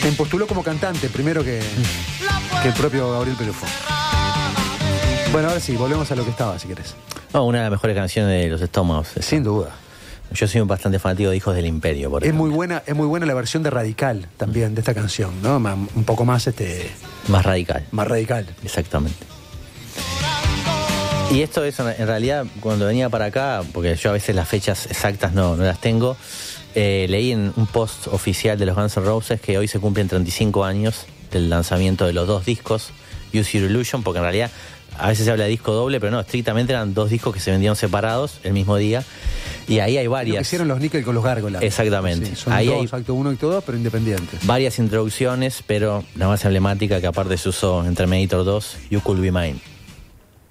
Se impostuló como cantante primero que el propio Gabriel Pelufo. Bueno, ahora sí, volvemos a lo que estaba, si querés. No, una de las mejores canciones de Los Estómagos. Sin duda. Yo soy bastante fanático de Hijos del Imperio, por ejemplo. Es muy buena la versión de Radical también de esta canción, ¿no? Un poco más más radical. Más radical. Exactamente. Y esto es, en realidad, cuando venía para acá, porque yo a veces las fechas exactas no las tengo, leí en un post oficial de los Guns N' Roses que hoy se cumplen 35 años del lanzamiento de los 2 discos, Use Your Illusion, porque en realidad a veces se habla de disco doble, pero no, estrictamente eran 2 discos que se vendieron separados el mismo día. Y ahí hay varias. Lo que hicieron los Nickel con los Gárgolas. Exactamente. Sí, son ahí dos, acto 1 y acto 2, pero independientes. Varias introducciones, pero la más emblemática que aparte se usó en Terminator 2, You Could Be Mine.